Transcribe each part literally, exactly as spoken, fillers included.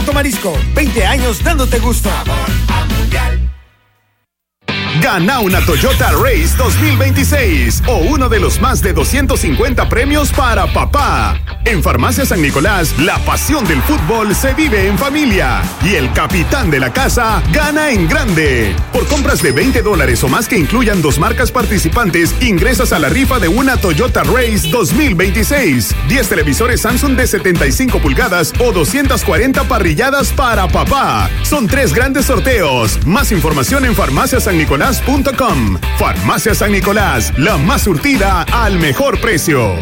Puerto Marisco, veinte años dándote gusto. Gana una Toyota Race dos mil veintiséis o uno de los más de doscientos cincuenta premios para papá. En Farmacia San Nicolás, la pasión del fútbol se vive en familia y el capitán de la casa gana en grande. Por compras de veinte dólares o más que incluyan dos marcas participantes, ingresas a la rifa de una Toyota Race dos mil veintiséis, diez televisores Samsung de setenta y cinco pulgadas o doscientas cuarenta parrilladas para papá. Son tres grandes sorteos. Más información en farmacia san nicolás punto com. Farmacia San Nicolás, la más surtida al mejor precio.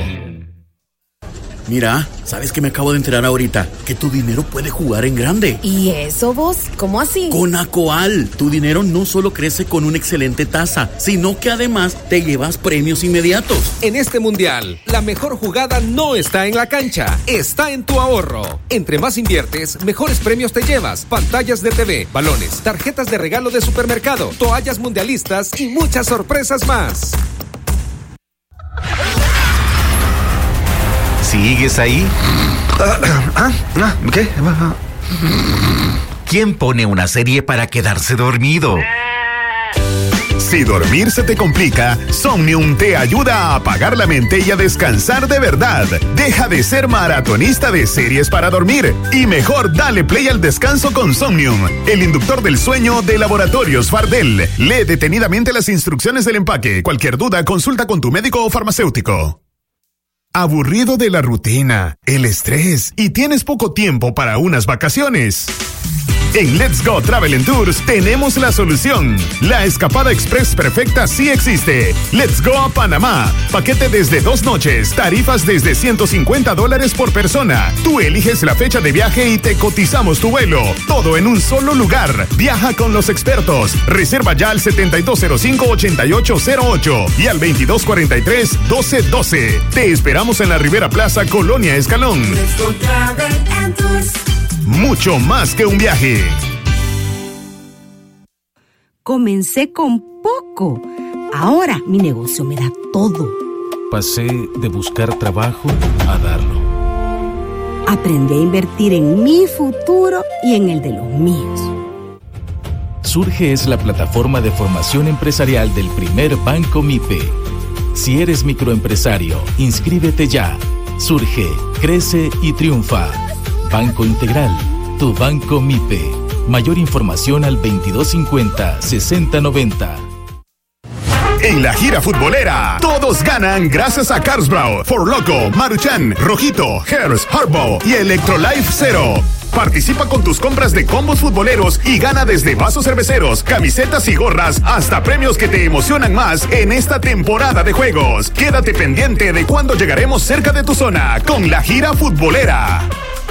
Mira, ¿sabes qué me acabo de enterar ahorita? Que tu dinero puede jugar en grande. ¿Y eso vos? ¿Cómo así? Con Acoal, tu dinero no solo crece con una excelente tasa, sino que además te llevas premios inmediatos. En este mundial, la mejor jugada no está en la cancha, está en tu ahorro. Entre más inviertes, mejores premios te llevas. Pantallas de T V, balones, tarjetas de regalo de supermercado, toallas mundialistas y muchas sorpresas más. ¿Sigues ahí? ¿Ah? ¿Qué? ¿Quién pone una serie para quedarse dormido? Si dormir se te complica, Somnium te ayuda a apagar la mente y a descansar de verdad. Deja de ser maratonista de series para dormir y mejor dale play al descanso con Somnium, el inductor del sueño de Laboratorios Fardel. Lee detenidamente las instrucciones del empaque. Cualquier duda, consulta con tu médico o farmacéutico. ¿Aburrido de la rutina, el estrés y tienes poco tiempo para unas vacaciones? En Let's Go Travel and Tours tenemos la solución. La escapada express perfecta sí existe. Let's Go a Panamá. Paquete desde dos noches. Tarifas desde ciento cincuenta dólares por persona. Tú eliges la fecha de viaje y te cotizamos tu vuelo. Todo en un solo lugar. Viaja con los expertos. Reserva ya al setenta y dos cero cinco, ochenta y ocho cero ocho y al veintidós cuarenta y tres, doce doce. Te esperamos en la Rivera Plaza, Colonia Escalón. Let's Go Travel and Tours. Mucho más que un viaje. Comencé con poco. Ahora mi negocio me da todo. Pasé de buscar trabajo a darlo. Aprendí a invertir en mi futuro y en el de los míos. Surge es la plataforma de formación empresarial del primer Banco MIPE. Si eres microempresario, inscríbete ya. Surge, crece y triunfa. Banco Integral, tu Banco MIPE. Mayor información al veintidós cincuenta, sesenta noventa. En la gira futbolera, todos ganan gracias a Carlsberg, For Loco, Maruchan, Rojito, Hearst, Harbaugh y Electrolife Zero. Participa con tus compras de combos futboleros y gana desde vasos cerveceros, camisetas y gorras hasta premios que te emocionan más en esta temporada de juegos. Quédate pendiente de cuándo llegaremos cerca de tu zona con la gira futbolera.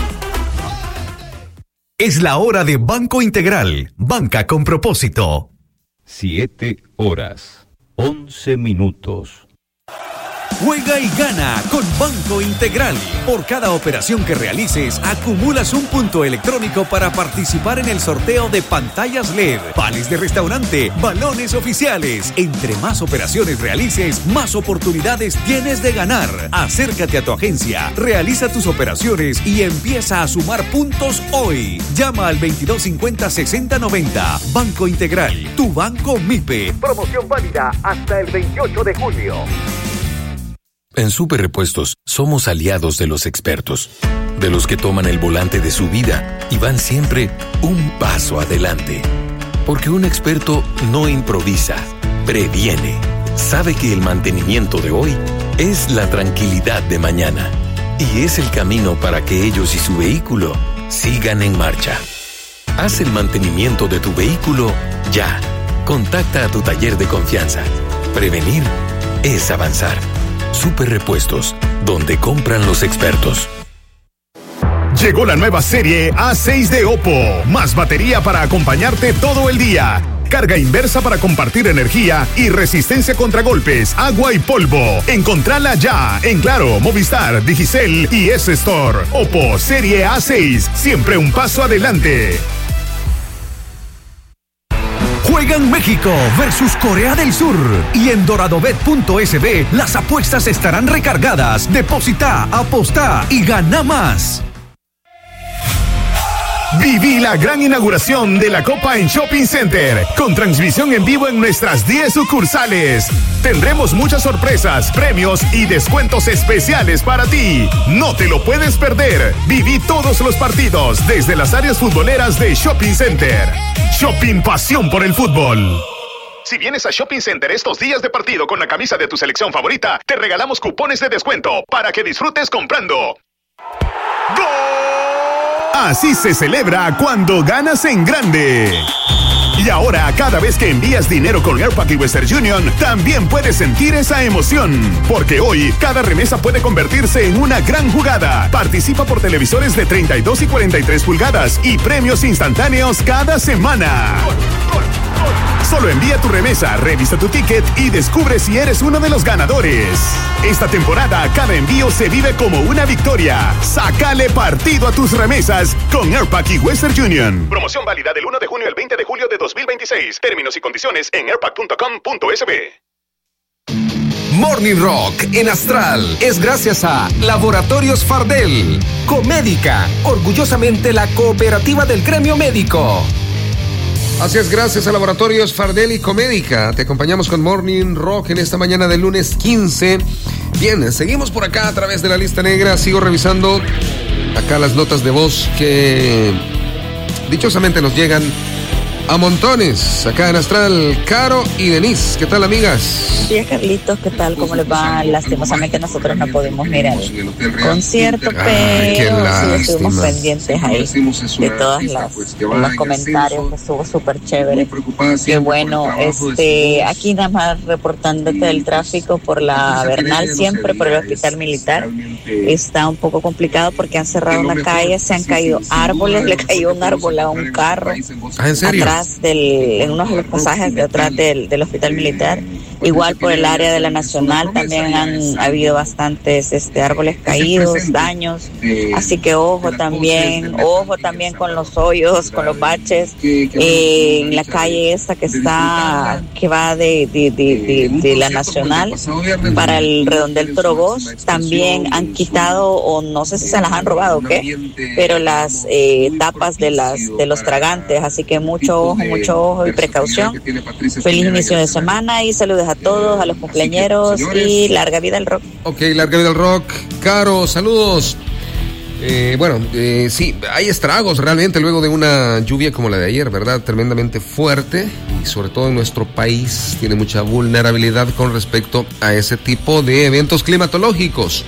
Es la hora de Banco Integral, banca con propósito. Siete horas, once minutos. Juega y gana con Banco Integral. Por cada operación que realices, acumulas un punto electrónico para participar en el sorteo de pantallas L E D, vales de restaurante, balones oficiales. Entre más operaciones realices, más oportunidades tienes de ganar. Acércate a tu agencia, realiza tus operaciones y empieza a sumar puntos hoy. Llama al veintidós cincuenta, sesenta noventa. Banco Integral, tu banco MIPE. Promoción válida hasta el veintiocho de julio. En Super Repuestos somos aliados de los expertos, de los que toman el volante de su vida y van siempre un paso adelante. Porque un experto no improvisa, previene. Sabe que el mantenimiento de hoy es la tranquilidad de mañana y es el camino para que ellos y su vehículo sigan en marcha. Haz el mantenimiento de tu vehículo ya. Contacta a tu taller de confianza. Prevenir es avanzar. Super Repuestos, donde compran los expertos. Llegó la nueva serie A seis de Oppo. Más batería para acompañarte todo el día. Carga inversa para compartir energía y resistencia contra golpes, agua y polvo. Encontrala ya en Claro, Movistar, Digicel y S-Store. Oppo Serie A seis, siempre un paso adelante. Juegan México versus Corea del Sur y en doradobet punto es be las apuestas estarán recargadas. Deposita, aposta y gana más. Viví la gran inauguración de la Copa en Shopping Center, con transmisión en vivo en nuestras diez sucursales. Tendremos muchas sorpresas, premios y descuentos especiales para ti. No te lo puedes perder. Viví todos los partidos desde las áreas futboleras de Shopping Center. Shopping, pasión por el fútbol. Si vienes a Shopping Center estos días de partido con la camisa de tu selección favorita, te regalamos cupones de descuento para que disfrutes comprando. ¡Gol! Así se celebra cuando ganas en grande. Y ahora, cada vez que envías dinero con Airpack y Western Union, también puedes sentir esa emoción. Porque hoy, cada remesa puede convertirse en una gran jugada. Participa por televisores de treinta y dos y cuarenta y tres pulgadas y premios instantáneos cada semana. ¡Gol, gol, gol! Solo envía tu remesa, revisa tu ticket y descubre si eres uno de los ganadores. Esta temporada, cada envío se vive como una victoria. Sácale partido a tus remesas con Airpack y Western Union. Promoción válida del uno de junio al veinte de julio de dos mil veintiséis. Términos y condiciones en airpack punto com punto es be. Morning Rock en Astral es gracias a Laboratorios Fardel, Comédica, orgullosamente la cooperativa del gremio médico. Así es, gracias a Laboratorios Fardel y Comédica. Te acompañamos con Morning Rock en esta mañana del lunes quince. Bien, seguimos por acá a través de la lista negra. Sigo revisando acá las notas de voz que dichosamente nos llegan a montones. Acá en Astral, Caro y Denise. ¿Qué tal, amigas? Sí, Carlitos, ¿qué tal? ¿Cómo les va? Lastimosamente nosotros no pudimos mirar el concierto, Ay, pero sí estuvimos pendientes ahí de todas las los comentarios, que estuvo súper chévere. Qué bueno, este, aquí nada más reportándote del tráfico por la Bernal siempre, por el hospital militar. Está un poco complicado porque han cerrado una calle, se han caído árboles, le cayó un árbol a un carro. Ah, ¿en serio? Atrás del, en uno de los pasajes de atrás del, del hospital militar. Igual por el área de la Nacional también han habido bastantes este, árboles caídos, daños, así que ojo también, ojo también con los hoyos, con los baches, eh, en la calle esta que está, que va de, de, de, de, de la Nacional para el redondel Torogós, también han quitado, o no sé si se las han robado o qué, pero las eh, tapas de las de los tragantes, así que mucho ojo, mucho ojo y precaución. Feliz inicio de semana y saludos a todos, a los cumpleañeros y larga vida al rock. Ok, larga vida al rock. Caro, saludos. Eh, bueno, eh, sí, hay estragos realmente luego de una lluvia como la de ayer, ¿verdad? Tremendamente fuerte y sobre todo en nuestro país tiene mucha vulnerabilidad con respecto a ese tipo de eventos climatológicos.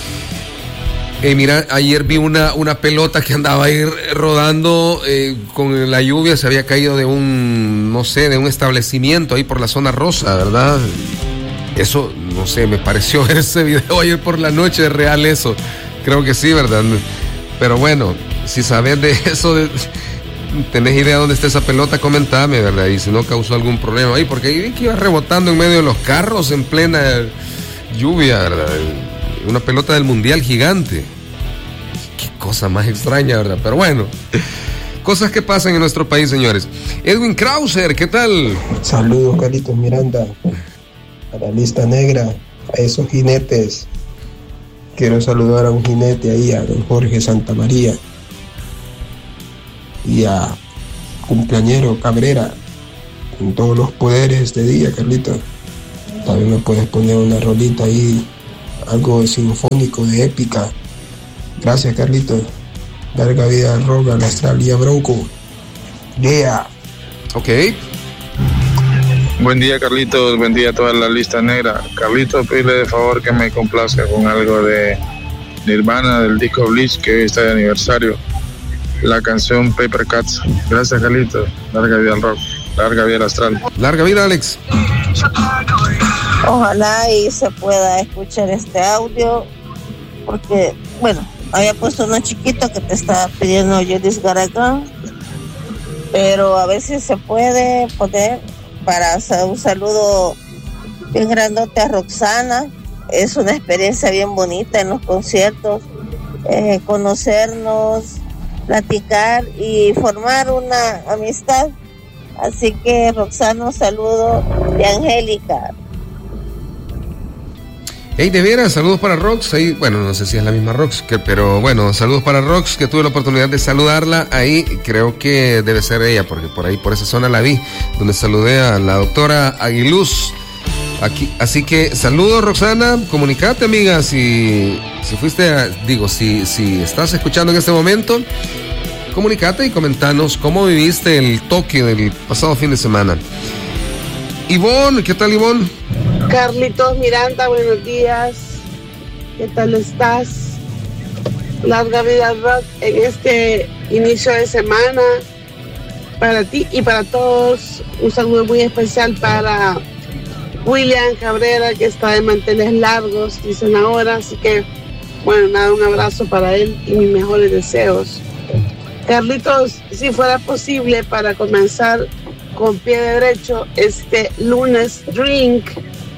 Eh, mira, ayer vi una, una pelota que andaba ahí rodando eh, con la lluvia, se había caído de un, no sé, de un establecimiento ahí por la zona rosa, ¿verdad? Eso, no sé, me pareció ver ese video ayer por la noche, ¿es real eso? Creo que sí, ¿verdad? Pero bueno, si sabes de eso, de, tenés idea de dónde está esa pelota, comentame, ¿verdad? Y si no causó algún problema ahí, porque ahí que iba rebotando en medio de los carros en plena lluvia, ¿verdad? Una pelota del Mundial gigante. Qué cosa más extraña, ¿verdad? Pero bueno, cosas que pasan en nuestro país, señores. Edwin Krauser, ¿qué tal? Saludos, Carlitos Miranda, a la lista negra, a esos jinetes. Quiero saludar a un jinete ahí, a don Jorge Santamaría, y a cumpleañero Cabrera, con todos los poderes este día, Carlitos. También me puedes poner una rolita ahí, algo sinfónico de épica. Gracias, Carlitos. Larga vida al rock, al Astral y a Bronco. Yeah. Ok. Buen día, Carlitos. Buen día a toda la lista negra. Carlitos, pídele de favor que me complazca con algo de Nirvana del disco Bleach, que hoy está de aniversario. La canción Paper Cuts. Gracias, Carlitos. Larga vida al rock. Larga vida al Astral. Larga vida, Alex. Ojalá y se pueda escuchar este audio, porque, bueno, había puesto uno chiquito que te estaba pidiendo Judith Garagán, pero a ver si se puede poner para hacer un saludo bien grandote a Roxana. Es una experiencia bien bonita en los conciertos, eh, conocernos, platicar y formar una amistad. Así que, Roxana, un saludo de Angélica. Hey, de veras, saludos para Rox. Ahí, bueno, no sé si es la misma Rox, que, pero bueno, saludos para Rox, que tuve la oportunidad de saludarla ahí. Creo que debe ser ella, porque por ahí, por esa zona la vi, donde saludé a la doctora Aguiluz. Aquí, así que saludos, Roxana. Comunicate, amiga, si, si fuiste, a, digo, si, si estás escuchando en este momento, comunicate y comentanos cómo viviste el toque del pasado fin de semana. Ivonne, ¿qué tal, Ivonne? Carlitos Miranda, buenos días. ¿Qué tal estás? Larga vida al rock en este inicio de semana. Para ti y para todos, un saludo muy especial para William Cabrera, que está de manteles largos, dicen ahora. Así que, bueno, nada, un abrazo para él y mis mejores deseos. Carlitos, si fuera posible, para comenzar con pie derecho este lunes drink,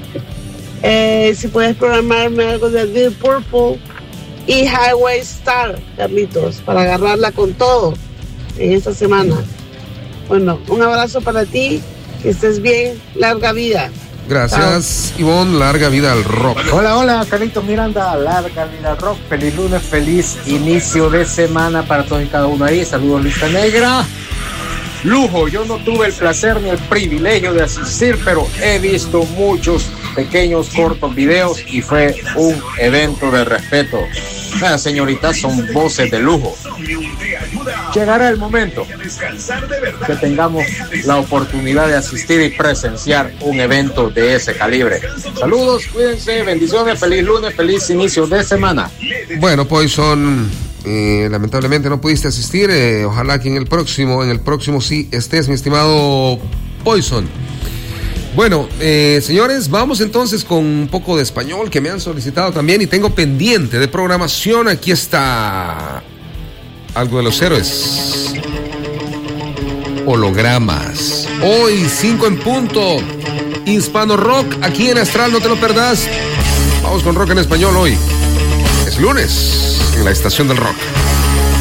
eh, si puedes programarme algo de Deep Purple y Highway Star, Carlitos, para agarrarla con todo en esta semana. Bueno, un abrazo para ti, que estés bien, larga vida. Gracias, Ivonne, larga vida al rock. Hola, hola, Carlitos Miranda, larga vida al rock, feliz lunes, feliz inicio de semana para todos y cada uno ahí. Saludos, Lista Negra. Lujo, yo no tuve el placer ni el privilegio de asistir, pero he visto muchos pequeños, cortos videos y fue un evento de respeto. Las señoritas son voces de lujo. Llegará el momento que tengamos la oportunidad de asistir y presenciar un evento de ese calibre. Saludos, cuídense, bendiciones, feliz lunes, feliz inicio de semana. Bueno, Poison, eh, lamentablemente no pudiste asistir. Eh, ojalá que en el próximo, en el próximo sí estés, mi estimado Poison. Bueno, eh, señores, vamos entonces con un poco de español que me han solicitado también y tengo pendiente de programación. Aquí está algo de los héroes. Hologramas. Hoy, cinco en punto. Hispano Rock, aquí en Astral, no te lo perdás. Vamos con rock en español hoy. Es lunes en la Estación del Rock.